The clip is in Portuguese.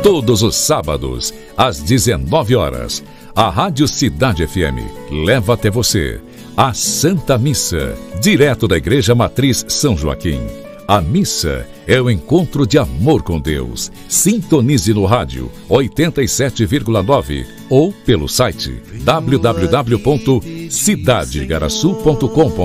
Todos os sábados, às 19 horas, a Rádio Cidade FM leva até você a Santa Missa, direto da Igreja Matriz São Joaquim. A missa é o encontro de amor com Deus. Sintonize no rádio 87,9 ou pelo site www.cidadeigaraçu.com.br.